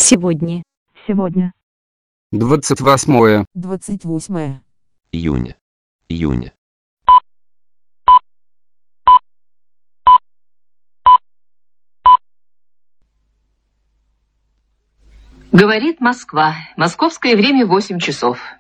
Сегодня. Сегодня. 28. 28. Июня. Июня. Говорит Москва. Московское время 8 часов.